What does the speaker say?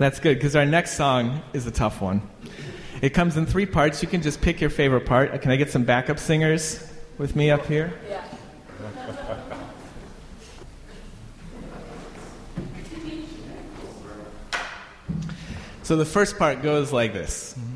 That's good, because our next song is a tough one. It comes in 3 parts. You can just pick your favorite part. Can I get some backup singers with me up here? Yeah. So the first part goes like this.